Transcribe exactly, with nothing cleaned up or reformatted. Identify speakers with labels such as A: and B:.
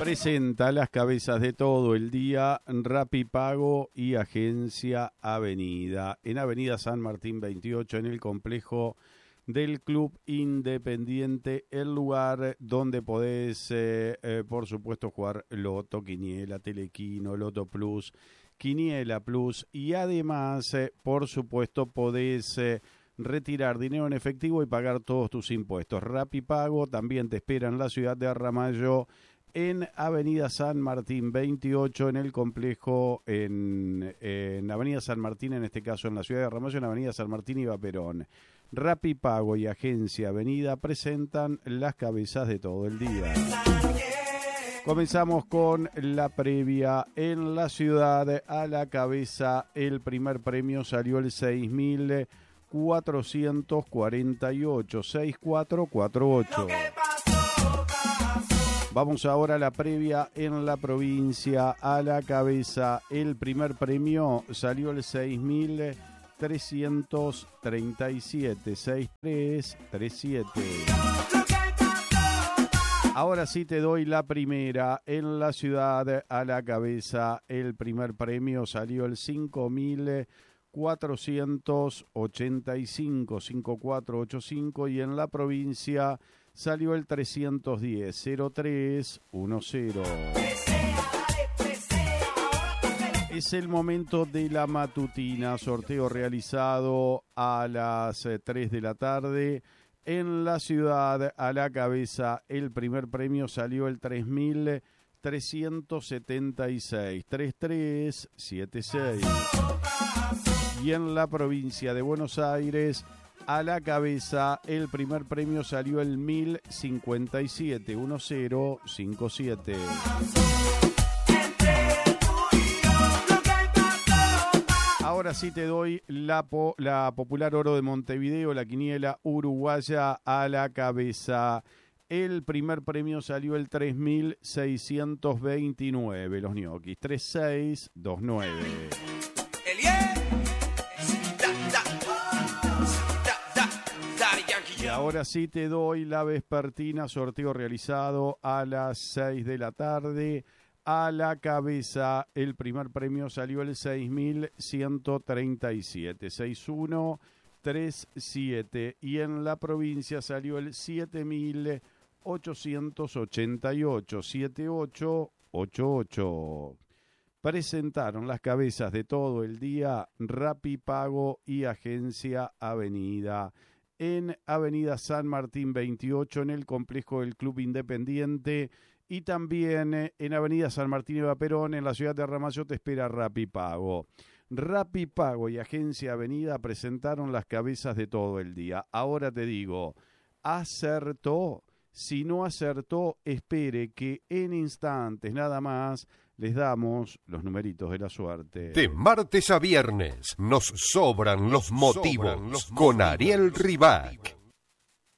A: Presenta las cabezas de todo el día Rapipago y Agencia Avenida. En Avenida San Martín veintiocho, en el complejo del Club Independiente, el lugar donde podés, eh, eh, por supuesto, jugar Loto, Quiniela, Telequino, Loto Plus, Quiniela Plus y además, eh, por supuesto, podés eh, retirar dinero en efectivo y pagar todos tus impuestos. Rapipago también te espera en la ciudad de Ramallo, en Avenida San Martín veintiocho, en el complejo, en, en Avenida San Martín, en este caso en la ciudad de Ramallo, en Avenida San Martín y Vaperón. Rapipago y Agencia Avenida presentan las cabezas de todo el día. Comenzamos con la previa en la ciudad. A la cabeza, el primer premio salió el seis mil cuatrocientos cuarenta y ocho, seis cuatro cuatro ocho. Vamos ahora a la previa en la provincia. A la cabeza, el primer premio salió el seis mil trescientos treinta y siete, seis tres tres siete. Ahora sí te doy la primera. En la ciudad, a la cabeza, el primer premio salió el cinco mil cuatrocientos ochenta y cinco, cinco cuatro ocho cinco, y en la provincia salió el trescientos diez, cero tres uno cero. Es el momento de la matutina, sorteo realizado a las tres de la tarde. En la ciudad, a la cabeza, el primer premio salió el tres mil trescientos setenta y seis, treinta y tres setenta y seis. Y en la provincia de Buenos Aires, a la cabeza, el primer premio salió el mil cincuenta y siete, diez cincuenta y siete. Ahora sí te doy la, po, la Popular Oro de Montevideo, la quiniela uruguaya. A la cabeza, el primer premio salió el tres mil seiscientos veintinueve, los ñoquis, treinta y seis veintinueve. Y ahora sí te doy la vespertina, sorteo realizado a las seis de la tarde. A la cabeza, el primer premio salió el seis mil ciento treinta y siete, sesenta y uno treinta y siete, y en la provincia salió el siete mil ochocientos ochenta y ocho, setenta y ocho ochenta y ocho. Presentaron las cabezas de todo el día Rapipago y Agencia Avenida. En Avenida San Martín veintiocho, en el complejo del Club Independiente, y también en Avenida San Martín y Vaperón, en la ciudad de Ramallo, te espera Rapipago. Rapipago y Agencia Avenida presentaron las cabezas de todo el día. Ahora te digo, acertó. Si no acertó, espere que en instantes nada más les damos los numeritos de la suerte.
B: De martes a viernes nos sobran los motivos, sobran los con motivos. Ariel Ribac.